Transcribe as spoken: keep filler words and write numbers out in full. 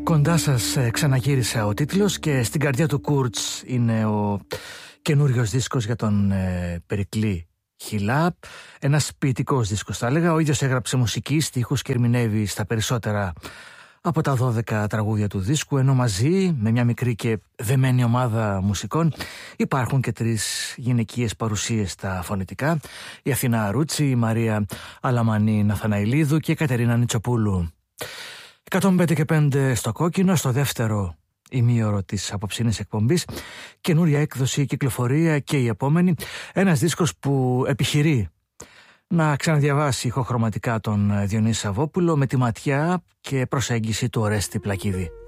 Κοντά σας ξαναγύρισα ο τίτλος και στην καρδιά του Κούρτς είναι ο καινούριος δίσκος για τον ε, Περικλή Χιλά. Ένας ποιητικός δίσκος θα έλεγα. Ο ίδιος έγραψε μουσική, στίχους και ερμηνεύει στα περισσότερα από τα δώδεκα τραγούδια του δίσκου, ενώ μαζί με μια μικρή και δεμένη ομάδα μουσικών υπάρχουν και τρεις γυναικείες παρουσίες στα φωνητικά: η Αθηνά Αρούτσι, η Μαρία Αλαμανή Ναθαναηλίδου και η Κατερίνα Νιτσοπούλου. εκατόν πέντε και πέντε στο κόκκινο, στο δεύτερο ημίωρο της απόψινής εκπομπής, καινούρια έκδοση, κυκλοφορία και η επόμενη, ένας δίσκος που επιχειρεί να ξαναδιαβάσει ηχοχρωματικά τον Διονύση Σαββόπουλο με τη ματιά και προσέγγιση του Ορέστη Πλακίδη.